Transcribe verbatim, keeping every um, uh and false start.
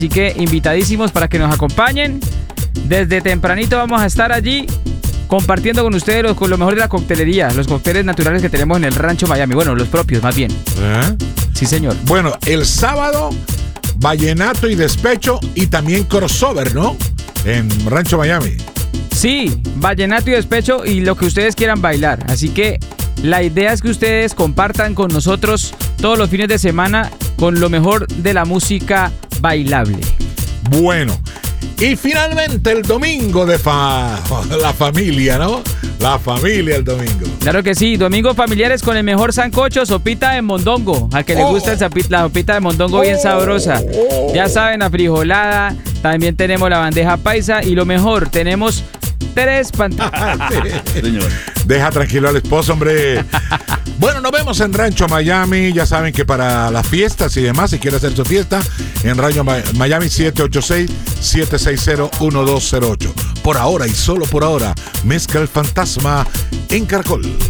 Así que invitadísimos para que nos acompañen. Desde tempranito vamos a estar allí compartiendo con ustedes los, con lo mejor de la coctelería, los cócteles naturales que tenemos en el Rancho Miami. Bueno, los propios más bien. ¿Eh? Sí, señor. Bueno, el sábado, vallenato y despecho y también crossover, ¿no? En Rancho Miami. Sí, vallenato y despecho y lo que ustedes quieran bailar. Así que la idea es que ustedes compartan con nosotros todos los fines de semana con lo mejor de la música bailable. Bueno, y finalmente el domingo de fa- la familia, ¿no? La familia el domingo. Claro que sí, domingos familiares con el mejor sancocho, sopita de mondongo. Al que le Oh. gusta el sapi- la sopita de mondongo bien sabrosa. Ya saben, afrijolada, también tenemos la bandeja paisa y lo mejor, tenemos tres pantallas. Señor. Deja tranquilo al esposo, hombre. Bueno, nos vemos en Rancho Miami. Ya saben que para las fiestas y demás, si quiere hacer su fiesta, en Rancho Miami siete ocho seis, siete seis cero, uno dos cero ocho. Por ahora y solo por ahora, mezcla el fantasma en Caracol.